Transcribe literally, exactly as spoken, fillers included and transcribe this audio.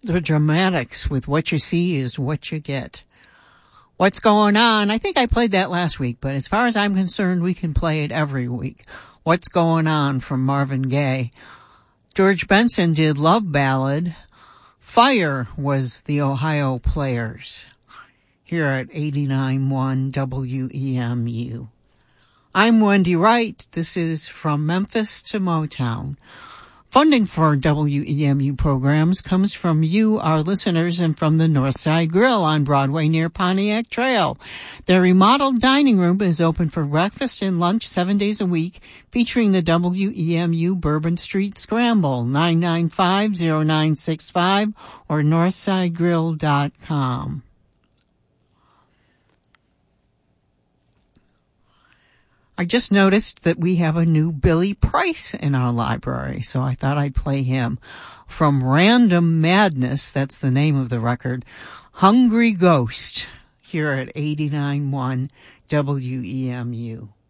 The Dramatics with What You See Is What You Get. What's Going On? I think I played that last week, but as far as I'm concerned, we can play it every week. What's Going On from Marvin Gaye. George Benson did Love Ballad. Fire was the Ohio Players here at eighty-nine point one W E M U. I'm Wendy Wright. This is From Memphis to Motown. Funding for W E M U programs comes from you, our listeners, and from the Northside Grill on Broadway near Pontiac Trail. Their remodeled dining room is open for breakfast and lunch seven days a week, featuring the W E M U Bourbon Street Scramble, nine nine five, zero nine six five, or northside grill dot com. I just noticed that we have a new Billy Price in our library, so I thought I'd play him. From Random Madness, that's the name of the record, Hungry Ghost, here at eighty-nine point one W E M U.